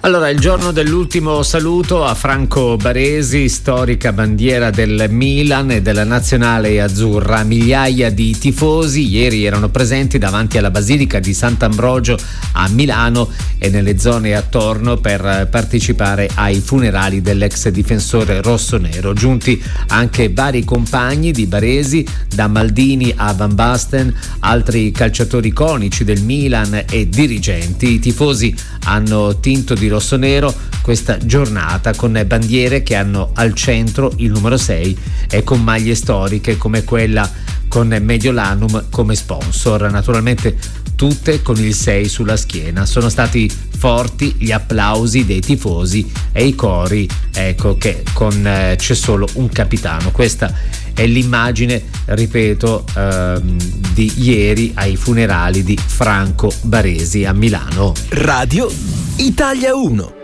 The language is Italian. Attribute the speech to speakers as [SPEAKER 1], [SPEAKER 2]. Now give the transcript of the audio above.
[SPEAKER 1] Allora, il giorno dell'ultimo saluto a Franco Baresi, storica bandiera del Milan e della nazionale azzurra. Migliaia di tifosi ieri erano presenti davanti alla Basilica di Sant'Ambrogio a Milano e nelle zone attorno per partecipare ai funerali dell'ex difensore rossonero. Giunti anche vari compagni di Baresi, da Maldini a Van Basten, altri calciatori iconici del Milan e dirigenti. I tifosi hanno tinto di rossonero questa giornata con bandiere che hanno al centro il numero 6 e con maglie storiche come quella con Mediolanum come sponsor, naturalmente tutte con il 6 sulla schiena. Sono stati forti gli applausi dei tifosi e i cori, ecco, che con c'è solo un capitano. Questa è l'immagine, ripeto, di ieri ai funerali di Franco Baresi a Milano.
[SPEAKER 2] Radio Italia 1.